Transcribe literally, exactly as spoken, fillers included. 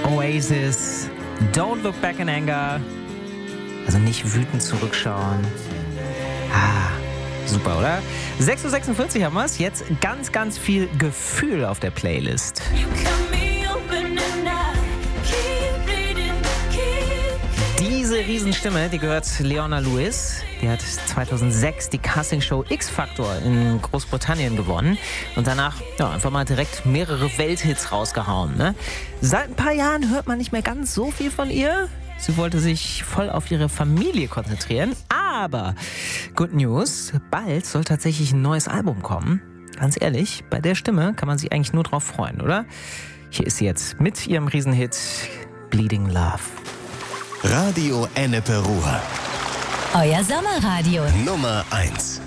Oasis, Don't Look Back in Anger. Also nicht wütend zurückschauen. Ah, super, oder? sechs Uhr sechsundvierzig haben wir es. Jetzt ganz, ganz viel Gefühl auf der Playlist. Diese Riesenstimme, die gehört Leona Lewis. Die hat zweitausendsechs die Castingshow X-Factor in Großbritannien gewonnen und danach ja, einfach mal direkt mehrere Welthits rausgehauen. Ne? Seit ein paar Jahren hört man nicht mehr ganz so viel von ihr. Sie wollte sich voll auf ihre Familie konzentrieren. Aber good news, bald soll tatsächlich ein neues Album kommen. Ganz ehrlich, bei der Stimme kann man sich eigentlich nur drauf freuen, oder? Hier ist sie jetzt mit ihrem Riesenhit Bleeding Love. Radio Ennepe Ruhr. Euer Sommerradio. Nummer eins.